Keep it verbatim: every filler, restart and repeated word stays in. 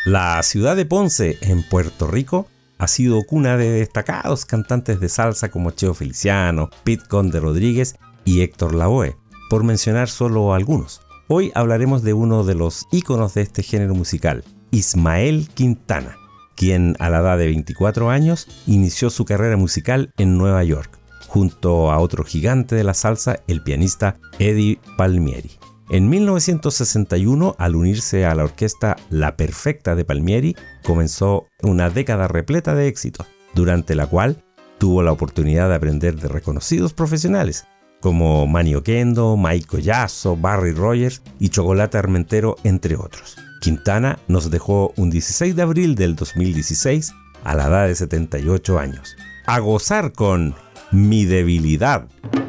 La ciudad de Ponce, en Puerto Rico, ha sido cuna de destacados cantantes de salsa como Cheo Feliciano, Pete Conde Rodríguez y Héctor Lavoe, por mencionar solo algunos. Hoy hablaremos de uno de los íconos de este género musical, Ismael Quintana, quien a la edad de veinticuatro años inició su carrera musical en Nueva York, junto a otro gigante de la salsa, el pianista Eddie Palmieri. En mil novecientos sesenta y uno, al unirse a la orquesta La Perfecta de Palmieri, comenzó una década repleta de éxitos, durante la cual tuvo la oportunidad de aprender de reconocidos profesionales, como Manny Oquendo, Mike Collazo, Barry Rogers y Chocolate Armentero, entre otros. Quintana nos dejó un dieciséis de abril del dos mil dieciséis a la edad de setenta y ocho años. A gozar con Mi Debilidad.